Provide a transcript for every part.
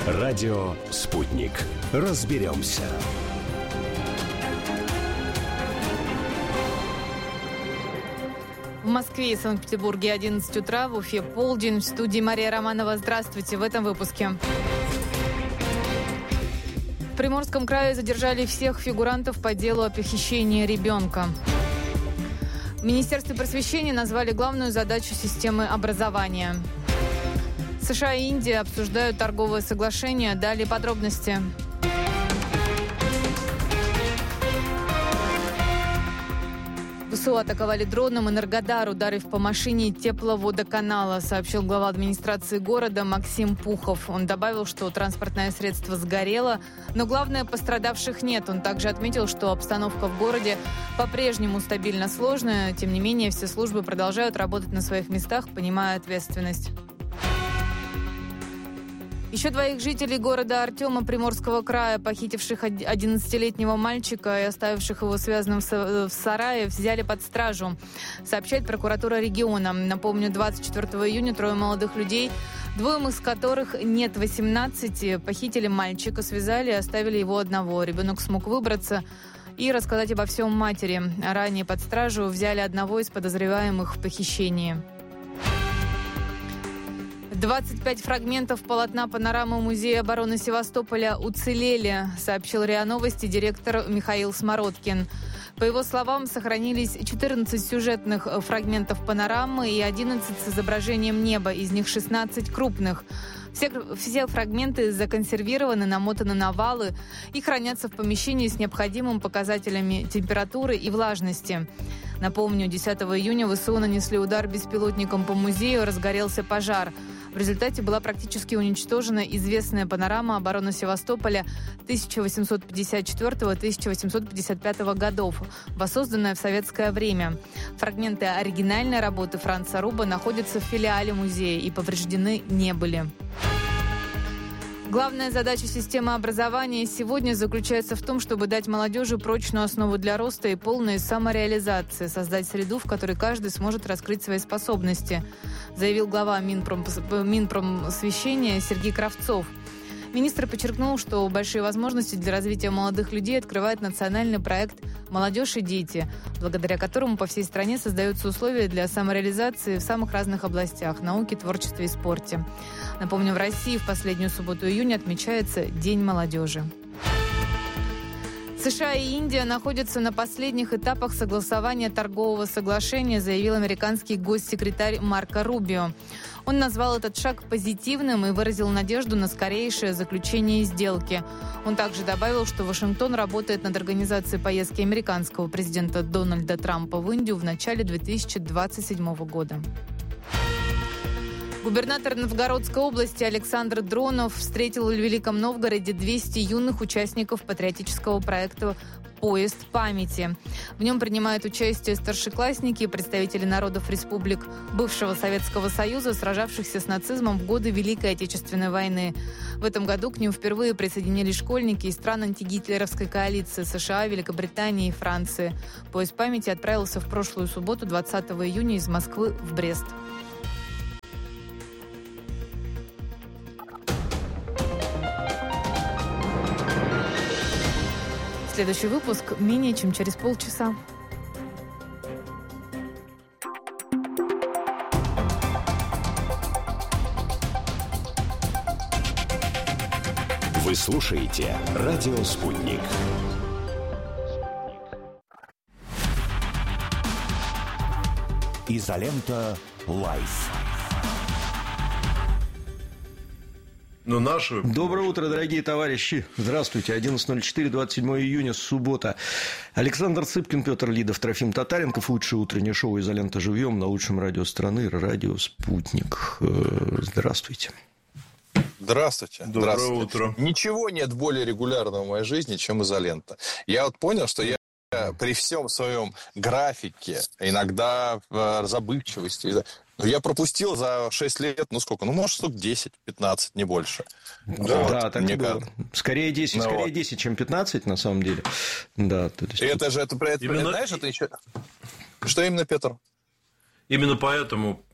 Радио «Спутник». Разберемся. В Москве и Санкт-Петербурге 11 утра, в Уфе полдень. В студии Мария Романова. Здравствуйте. В этом выпуске. В Приморском крае задержали всех фигурантов по делу о похищении ребенка. В Министерстве просвещения назвали главную задачу системы образования. США и Индия обсуждают торговое соглашение. Далее подробности. ВСУ атаковали дроном Энергодар, ударив по машине тепловодоканала, сообщил глава администрации города Максим Пухов. Он добавил, что транспортное средство сгорело, но главное, пострадавших нет. Он также отметил, что обстановка в городе по-прежнему стабильно сложная. Тем не менее, все службы продолжают работать на своих местах, понимая ответственность. Еще двоих жителей города Артема Приморского края, похитивших 11-летнего мальчика и оставивших его связанным в сарае, взяли под стражу, сообщает прокуратура региона. Напомню, 24 июня трое молодых людей, двоим из которых нет 18, похитили мальчика, связали и оставили его одного. Ребенок смог выбраться и рассказать обо всем матери. Ранее под стражу взяли одного из подозреваемых в похищении. 25 фрагментов полотна панорамы Музея обороны Севастополя уцелели, сообщил РИА Новости директор Михаил Смородкин. По его словам, сохранились 14 сюжетных фрагментов панорамы и 11 с изображением неба, из них 16 крупных. Все фрагменты законсервированы, намотаны на валы и хранятся в помещении с необходимыми показателями температуры и влажности. Напомню, 10 июня ВСУ нанесли удар беспилотником по музею, разгорелся пожар. В результате была практически уничтожена известная панорама обороны Севастополя 1854-1855 годов, воссозданная в советское время. Фрагменты оригинальной работы Франца Руба находятся в филиале музея и повреждены не были. Главная задача системы образования сегодня заключается в том, чтобы дать молодежи прочную основу для роста и полной самореализации, создать среду, в которой каждый сможет раскрыть свои способности, заявил глава Минпромсвещения Сергей Кравцов. Министр подчеркнул, что большие возможности для развития молодых людей открывает национальный проект «Молодежь и дети», благодаря которому по всей стране создаются условия для самореализации в самых разных областях – науке, творчестве и спорте. Напомню, в России в последнюю субботу июня отмечается День молодежи. США и Индия находятся на последних этапах согласования торгового соглашения, заявил американский госсекретарь Марко Рубио. Он назвал этот шаг позитивным и выразил надежду на скорейшее заключение сделки. Он также добавил, что Вашингтон работает над организацией поездки американского президента Дональда Трампа в Индию в начале 2027 года. Губернатор Новгородской области Александр Дронов встретил в Великом Новгороде 200 юных участников патриотического проекта «Поезд памяти». В нем принимают участие старшеклассники и представители народов республик бывшего Советского Союза, сражавшихся с нацизмом в годы Великой Отечественной войны. В этом году к ним впервые присоединились школьники из стран антигитлеровской коалиции США, Великобритании и Франции. «Поезд памяти» отправился в прошлую субботу, 20 июня, из Москвы в Брест. Следующий выпуск менее чем через полчаса. Вы слушаете «Радио Спутник». Изолента Лайф. Доброе утро, дорогие товарищи. Здравствуйте. 11.04, 27 июня, суббота. Александр Цыпкин, Петр Лидов, Трофим Татаренков. Лучшее утреннее шоу «Изолента живьем» на лучшем радио страны, радио «Спутник». Здравствуйте. Здравствуйте. Доброе Здравствуйте. утро. Ничего нет более регулярного в моей жизни, чем «Изолента». Я вот понял, что я при всем своем графике, иногда забывчивости, но я пропустил за 6 лет, может, штук 10-15, не больше. Да, так и было. Скорее 10, чем 15, на самом деле. Да, то есть... Это знаешь, это еще... Что именно, Петр? Именно поэтому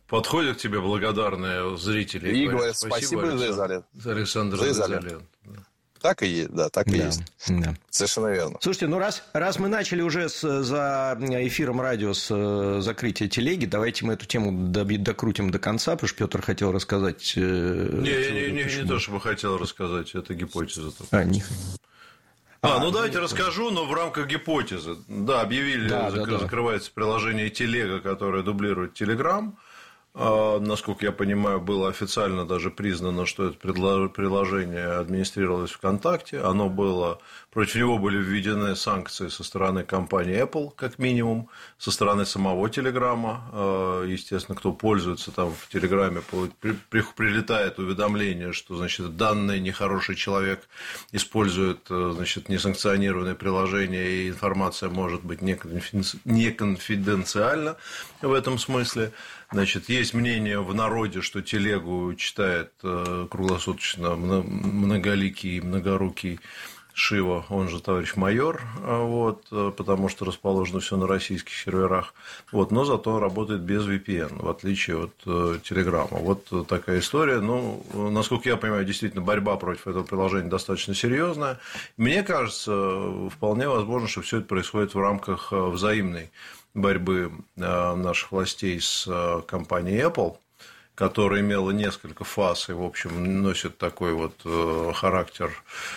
Подходят к тебе благодарные зрители и говорят спасибо за изолент. Александр за изолент. Так и есть, да, так и есть. Да. Совершенно верно. Слушайте, ну раз мы начали уже за эфиром радио с закрытия телеги, давайте мы эту тему докрутим до конца, потому что Петр хотел рассказать. Не то, чтобы хотел рассказать, это гипотеза. Давайте расскажу, но в рамках гипотезы. Да, объявили, закрывается приложение Телега, которое дублирует Телеграм. Насколько я понимаю, было официально даже признано, что это приложение администрировалось ВКонтакте. Против него были введены санкции со стороны компании Apple, как минимум, со стороны самого Телеграма. Естественно, кто пользуется там в Телеграме, прилетает уведомление, что, значит, данный нехороший человек использует, значит, несанкционированное приложение, и информация может быть неконфиденциальна в этом смысле. Значит, есть мнение в народе, что Телегу читает круглосуточно многоликий, многорукий Шива, он же товарищ майор, потому что расположено все на российских серверах, но зато работает без VPN, в отличие от Телеграма. Вот такая история. Насколько я понимаю, действительно, борьба против этого приложения достаточно серьезная. Мне кажется, вполне возможно, что все это происходит в рамках взаимной борьбы наших властей с компанией Apple, которая имела несколько фаз и, в общем, носит такой характер,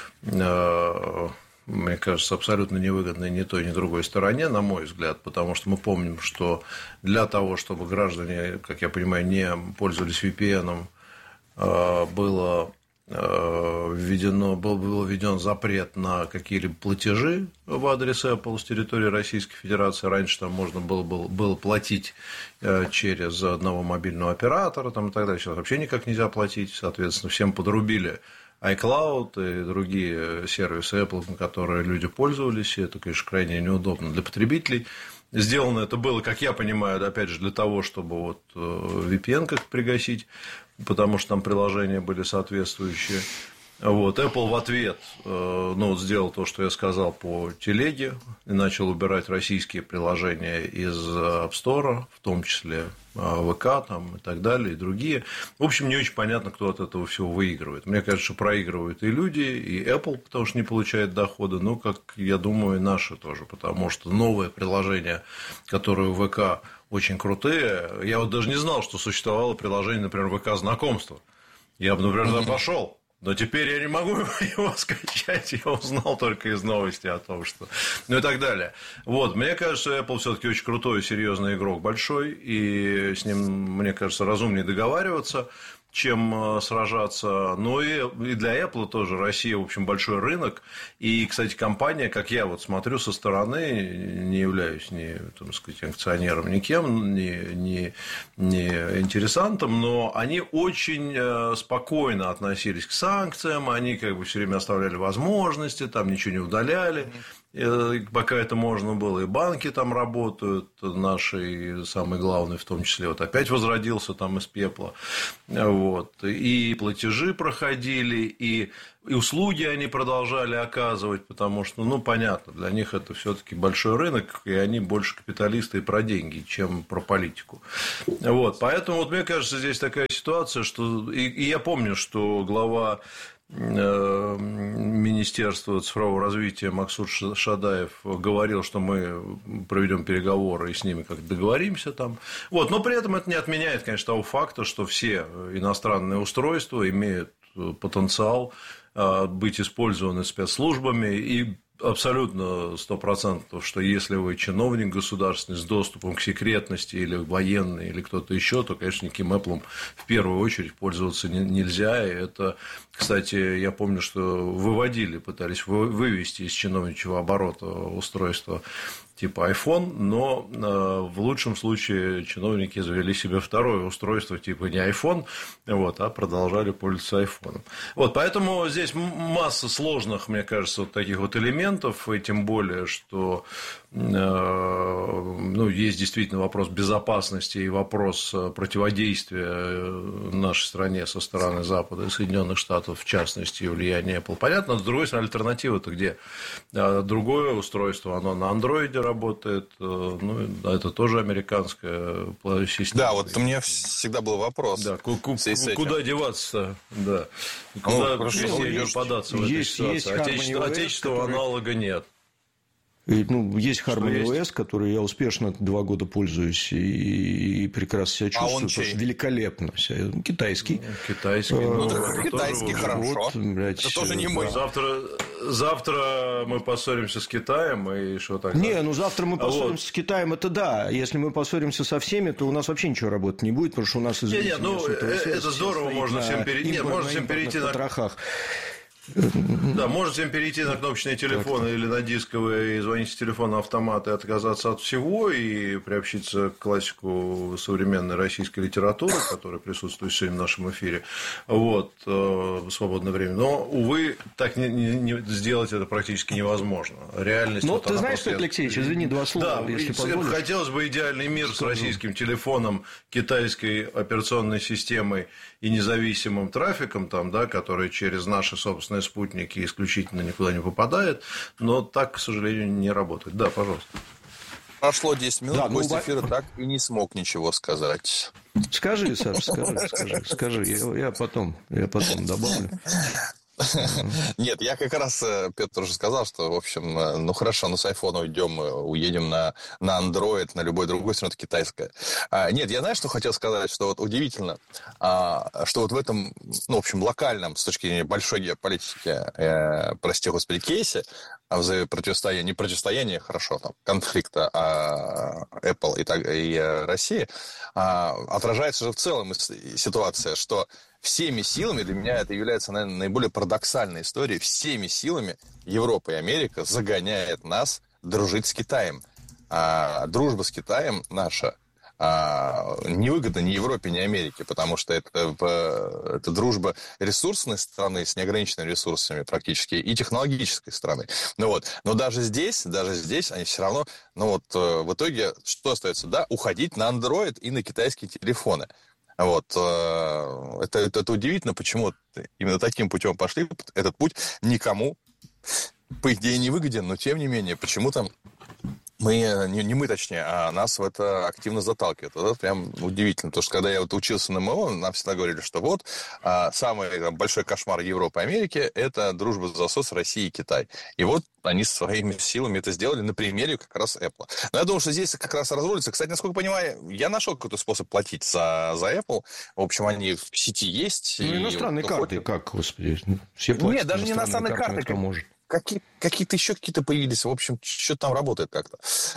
мне кажется, абсолютно невыгодный ни той, ни другой стороне, на мой взгляд, потому что мы помним, что для того, чтобы граждане, как я понимаю, не пользовались VPN, был введен запрет на какие-либо платежи в адрес Apple с территории Российской Федерации. Раньше там можно было платить через одного мобильного оператора и так далее. Сейчас вообще никак нельзя платить. Соответственно, всем подрубили iCloud и другие сервисы Apple, на которые люди пользовались. И это, конечно, крайне неудобно для потребителей. Сделано это было, как я понимаю, опять же, для того, чтобы VPN как-то пригасить, потому что там приложения были соответствующие. Apple в ответ сделал то, что я сказал по телеге, и начал убирать российские приложения из App Store, в том числе ВК и так далее, и другие. В общем, не очень понятно, кто от этого всего выигрывает. Мне кажется, что проигрывают и люди, и Apple, потому что не получает дохода, как я думаю, и наши тоже, потому что новые приложения, которые у ВК очень крутые, я даже не знал, что существовало приложение, например, ВК знакомства. Я бы, например, туда пошел. Но теперь я не могу его скачать, я узнал только из новостей о том, что... и так далее. Мне кажется, Apple все-таки очень крутой и серьезный игрок, большой, и с ним, мне кажется, разумнее договариваться, чем сражаться. И для Apple тоже Россия, в общем, большой рынок. И, кстати, компания, как я смотрю со стороны, не являюсь ни, акционером никем, ни интересантом, но они очень спокойно относились к санкциям, они все время оставляли возможности, там ничего не удаляли. Пока это можно было, и банки там работают, наши, самый главный, в том числе, опять возродился там из пепла, и платежи проходили, и услуги они продолжали оказывать, потому что, понятно, для них это все-таки большой рынок, и они больше капиталисты и про деньги, чем про политику. Поэтому, мне кажется, здесь такая ситуация, что, и я помню, что глава Министерства цифрового развития Максут Шадаев говорил, что мы проведем переговоры и с ними как-то договоримся там. Но при этом это не отменяет, конечно, того факта, что все иностранные устройства имеют потенциал быть использованы спецслужбами, и абсолютно 100%, что если вы чиновник государственный с доступом к секретности или военный, или кто-то еще, то, конечно, никаким Apple в первую очередь пользоваться нельзя. И это, кстати, я помню, что пытались вывести из чиновничьего оборота устройство типа iPhone, но в лучшем случае чиновники завели себе второе устройство типа не iPhone, а продолжали пользоваться iPhone. Поэтому здесь масса сложных, мне кажется, таких элементов, и тем более, что есть действительно вопрос безопасности и вопрос противодействия нашей стране со стороны Запада и Соединенных Штатов, в частности, и влияния Apple. Понятно, с другой стороны, альтернатива-то где? Другое устройство, оно на Android работает, ну, это тоже американская система. Да, вот у меня всегда был вопрос. Да, куда деваться-то? Да. Куда податься в этой ситуации? Отечественного аналога нет. Есть Harmony OS, который я успешно 2 года пользуюсь и прекрасно себя чувствую, потому что великолепно. Китайский. Китайский хорошо. Это тоже не мой. Завтра мы поссоримся с Китаем, и что тогда? Не, завтра мы поссоримся с Китаем, это да. Если мы поссоримся со всеми, то у нас вообще ничего работать не будет, потому что у нас... это здорово, можно всем перейти на потрохах. Да, можете перейти на кнопочные телефоны или на дисковые и звонить с телефона автомата и отказаться от всего и приобщиться к классику современной российской литературы, которая присутствует сегодня в нашем эфире, в свободное время. Но, увы, так сделать это практически невозможно. Реальность... ты знаешь, Петр Алексеевич, извини, 2 слова, да, если позволишь. Хотелось бы идеальный мир с российским телефоном, китайской операционной системой и независимым трафиком, который через наши собственные спутники исключительно никуда не попадает, но так, к сожалению, не работает. Да, пожалуйста. Прошло 10 минут, гость эфира так и не смог ничего сказать. Скажи, Саш, скажи. Я потом добавлю. Нет, я как раз, Петр уже сказал, что, в общем, хорошо, с айфона уедем на Android, на любой другой, все равно это китайское. Нет, я знаю, что хотел сказать, что удивительно, что в этом, в общем, локальном, с точки зрения большой геополитики, прости господи, кейсе, не противостояние, хорошо, конфликта Apple и России, отражается же в целом ситуация, что всеми силами, для меня это является, наверное, наиболее парадоксальной историей, всеми силами Европа и Америка загоняет нас дружить с Китаем. Дружба с Китаем наша невыгодна ни Европе, ни Америке, потому что это дружба ресурсной страны с неограниченными ресурсами практически и технологической страны. Но даже здесь они все равно, в итоге что остается? Да, уходить на Android и на китайские телефоны. Это удивительно, почему именно таким путем пошли. Этот путь никому, по идее, не выгоден, но тем не менее, почему-то а нас в это активно заталкивают. Это прям удивительно. Потому что когда я учился на МО, нам всегда говорили, что самый большой кошмар Европы и Америки – это дружба за засос России и Китай. И они своими силами это сделали на примере как раз Apple. Но я думаю, что здесь как раз разрулится. Кстати, насколько я понимаю, я нашел какой-то способ платить за Apple. В общем, они в сети есть. Иностранные карты, как, господи. Все платят. Нет, даже не иностранные карты. Кто может. Какие-то еще появились, в общем, что-то там работает как-то.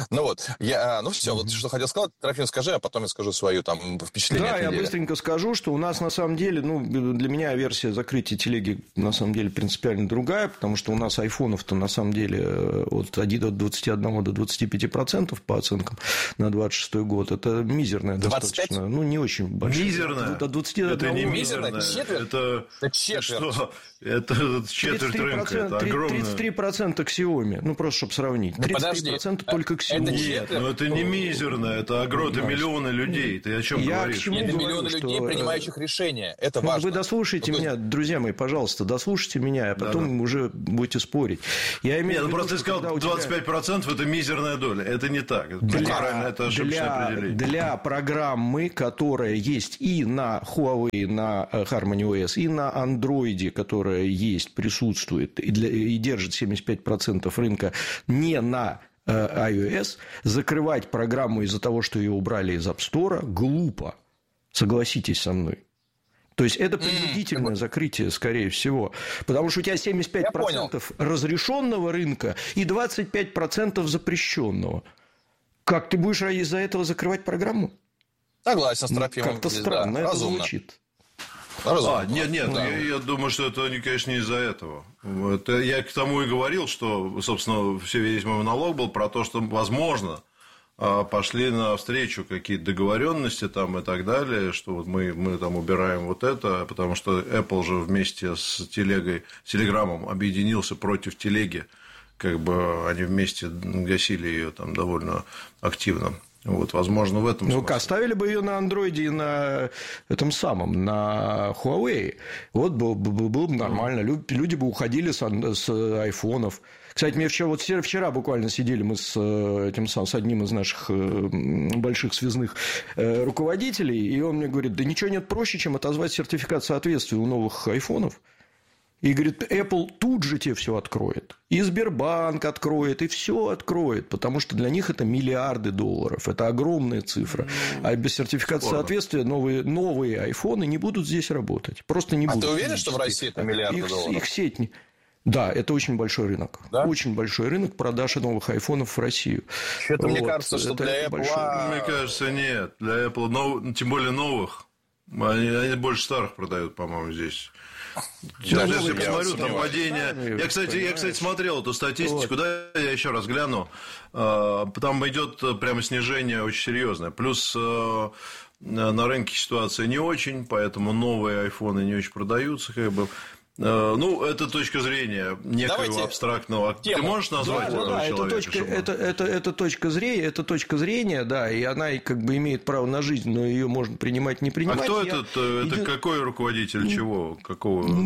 Все, что хотел сказать, Трофим, скажи, а потом я скажу свою впечатление. Да, я быстренько скажу, что у нас на самом деле, для меня версия закрытия телеги на самом деле принципиально другая, потому что у нас айфонов-то на самом деле от 21 до 25% по оценкам на 26 год. Это мизерная 25? Достаточно, не очень большая. Мизерная? До 21. Это не мизерная, это четверть. Это четверть рынка, это огромное. 33% Xiaomi, просто чтобы сравнить. 33% только Xiaomi. Нет, это не мизерно, это миллионы людей. Ты о чем говоришь? Это миллионы людей, принимающих решения. Это важно. Вы дослушайте меня, друзья мои, пожалуйста, дослушайте меня, а потом уже будете спорить. Просто ты сказал, 25% это мизерная доля. Это не так. Это ошибочное определение. Для программы, которая есть и на Huawei, на Harmony OS, и на Android, которая есть, присутствует и держит 75% рынка не на iOS, закрывать программу из-за того, что ее убрали из App Store, глупо. Согласитесь со мной. То есть, это принудительное закрытие, скорее всего. Потому что у тебя 75% разрешенного рынка и 25% запрещенного. Как ты будешь из-за этого закрывать программу? Согласен с Трофимом. Как-то странно это звучит. Нет, я думаю, что это, конечно, не из-за этого. Я к тому и говорил, что, собственно, весь мой монолог был про то, что, возможно, пошли навстречу какие-то договоренности там и так далее, что мы там убираем это, потому что Apple же вместе с Телеграмом объединился против телеги, они вместе гасили ее там довольно активно. Вот, возможно, в этом смысле. Оставили бы ее на андроиде и на этом самом, на Huawei. Вот было бы нормально. Люди бы уходили с айфонов. Кстати, мне вчера буквально сидели мы с одним из наших больших связных руководителей, и он мне говорит, да ничего нет проще, чем отозвать сертификат соответствия у новых айфонов. И говорит, Apple тут же тебе все откроет. И Сбербанк откроет, и все откроет. Потому что для них это миллиарды долларов. Это огромная цифра. А без сертификата соответствия новые айфоны не будут здесь работать. Просто не будут. А ты уверен, что в России это миллиарды долларов? Их сеть не... Да, это очень большой рынок. Да? Очень большой рынок продажи новых айфонов в Россию. Что-то мне кажется, что для Apple... Мне кажется, нет. Для Apple, тем более новых. Они больше старых продают, по-моему, здесь. Сейчас я посмотрю, там падение. Я, кстати, смотрел эту статистику, да, я еще раз гляну. Там идет прямо снижение очень серьезное. Плюс на рынке ситуация не очень, поэтому новые айфоны не очень продаются, как бы. Это точка зрения некоего абстрактного. Ты можешь назвать этого человека? Это точка зрения, да, и она как бы имеет право на жизнь, но ее можно принимать, не принимать. А кто это какой руководитель чего? Какого? У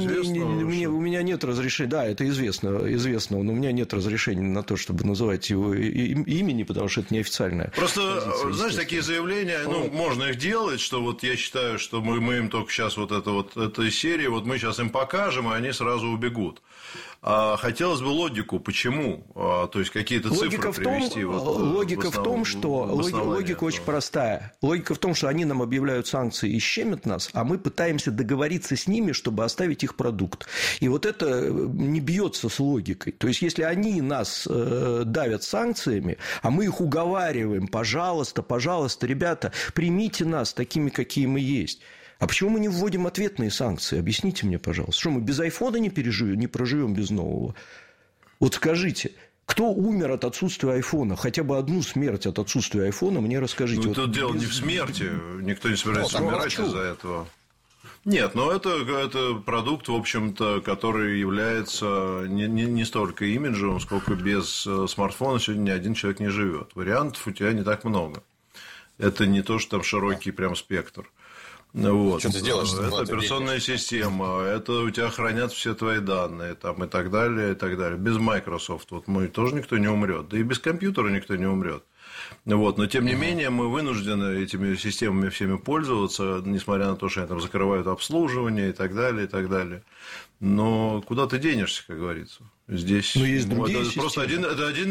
меня нет разрешения. Да, это известно, но у меня нет разрешения на то, чтобы называть его имени, потому что это неофициальное. Просто, знаешь, такие заявления, можно их делать, что вот я считаю, что мы им только сейчас этой серии, вот мы сейчас им покажем, и они сразу убегут. Хотелось бы логику, почему, то есть какие-то цифры привести. Логика в том, что логика очень простая. Логика в том, что они нам объявляют санкции и щемят нас, а мы пытаемся договориться с ними, чтобы оставить их продукт. И вот это не бьется с логикой. То есть, если они нас давят санкциями, а мы их уговариваем, пожалуйста, ребята, примите нас такими, какие мы есть. А почему мы не вводим ответные санкции? Объясните мне, пожалуйста. Что, мы без айфона не проживем без нового? Вот скажите, кто умер от отсутствия айфона? Хотя бы одну смерть от отсутствия айфона мне расскажите. Тут дело не в смерти. Никто не собирается умирать из-за этого. Нет, но это продукт, в общем-то, который является не столько имиджевым, сколько без смартфона сегодня ни один человек не живет. Вариантов у тебя не так много. Это не то, что там широкий прям спектр. Вот. Что ты сделаешь? Это операционная система, это у тебя хранят все твои данные там, и так далее, и так далее. Без Microsoft тоже никто не умрет, да и без компьютера никто не умрет. Вот. Но тем не менее мы вынуждены этими системами всеми пользоваться, несмотря на то, что они там закрывают обслуживание и так далее, и так далее. Но куда ты денешься, как говорится? Здесь есть другие это просто один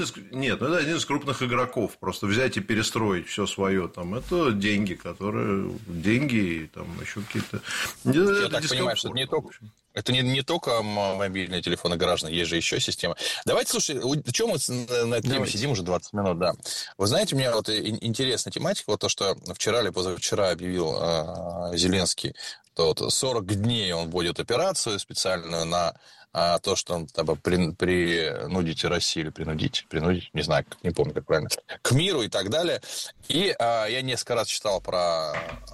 из крупных игроков. Просто взять и перестроить все свое. Там, это деньги, и там еще какие-то. Я так понимаю, что это не только мобильные телефоны граждан, есть же еще система. Давайте, слушай, чем мы на этой теме сидим уже 20 минут, да. Вы знаете, у меня интересная тематика, то, что вчера или позавчера объявил Зеленский, то 40 дней он вводит операцию специальную на то, что он принудить Россию или принудить, не знаю, не помню, как правильно, к миру и так далее. И я несколько раз читал про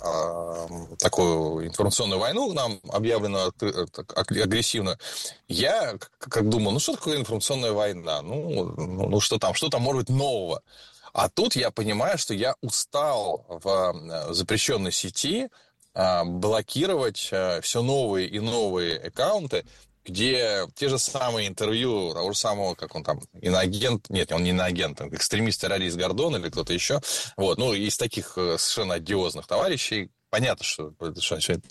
такую информационную войну, нам объявленную агрессивную. Я как думал, что такое информационная война? Что там может быть нового? А тут я понимаю, что я устал в запрещенной сети блокировать все новые и новые аккаунты, где те же самые интервью того же самого, как он там, иноагент, нет, он не иноагент, он экстремист-террорист Гордон или кто-то еще, из таких совершенно одиозных товарищей. Понятно, что